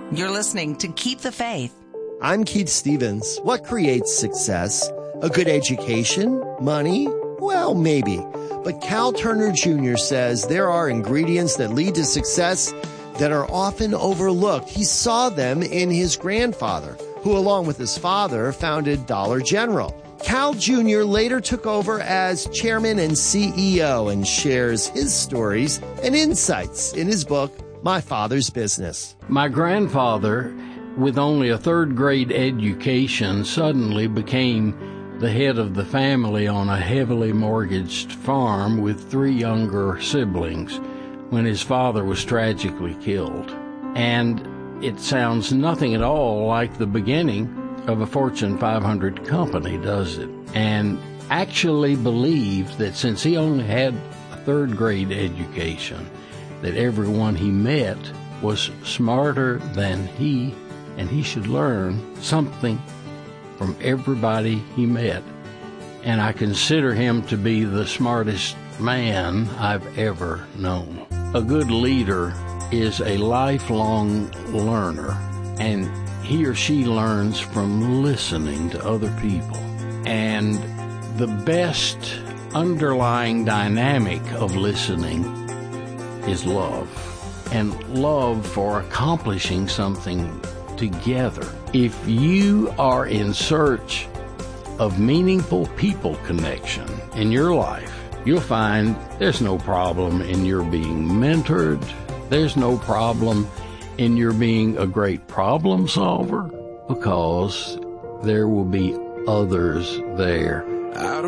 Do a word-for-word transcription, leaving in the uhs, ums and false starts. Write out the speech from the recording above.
You're listening to Keep the Faith. I'm Keith Stevens. What creates success? A good education? Money? Well, maybe. But Cal Turner Junior says there are ingredients that lead to success that are often overlooked. He saw them in his grandfather, who along with his father founded Dollar General. Cal Junior later took over as chairman and C E O and shares his stories and insights in his book, My Father's Business. My grandfather, with only a third grade education, suddenly became the head of the family on a heavily mortgaged farm with three younger siblings when his father was tragically killed. And it sounds nothing at all like the beginning of a Fortune five hundred company, does it? And actually believed that since he only had a third grade education, that everyone he met was smarter than he, and he should learn something from everybody he met. And I consider him to be the smartest man I've ever known. A good leader is a lifelong learner, and he or she learns from listening to other people. And the best underlying dynamic of listening is love, and love for accomplishing something together. If you are in search of meaningful people connection in your life, you'll find there's no problem in your being mentored. There's no problem in your being a great problem solver, because there will be others there.